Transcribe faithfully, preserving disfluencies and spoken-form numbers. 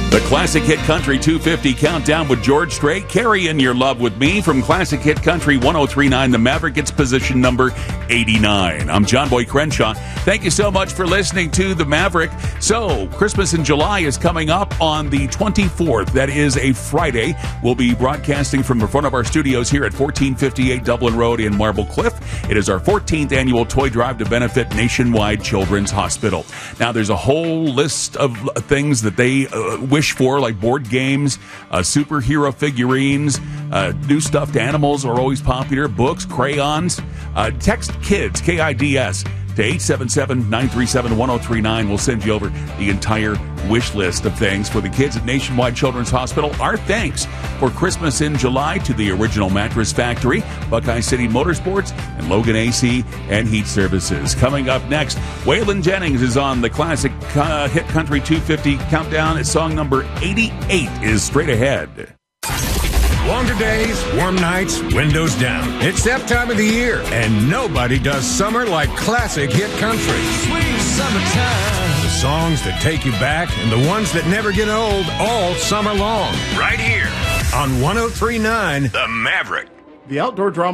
The Classic Hit Country two fifty Countdown with George Strait. Carry in your love with me from Classic Hit Country ten thirty-nine. The Maverick gets position number eighty-nine. I'm John Boy Crenshaw. Thank you so much for listening to The Maverick. So, Christmas in July is coming up on the twenty-fourth. That is a Friday. We'll be broadcasting from the front of our studios here at fourteen fifty-eight Dublin Road in Marble Cliff. It is our fourteenth annual toy drive to benefit Nationwide Children's Hospital. Now, there's a whole list of things that they uh, wish for, like board games, uh, superhero figurines, uh, new stuffed animals are always popular, books, crayons. Uh, text KIDS, K I D S, to eight seven seven, nine three seven, one oh three nine. We'll send you over the entire wish list of things for the kids at Nationwide Children's Hospital. Our thanks for Christmas in July to the Original Mattress Factory, Buckeye City Motorsports, and Logan A C and Heat Services. Coming up next, Waylon Jennings is on the Classic uh, Hit Country two fifty Countdown. Song number eighty-eight is straight ahead. Longer days, warm nights, windows down. It's that time of the year, and nobody does summer like Classic Hit Country. Sweet summertime. The songs that take you back and the ones that never get old all summer long. Right here on ten thirty-nine The Maverick. The Outdoor Drama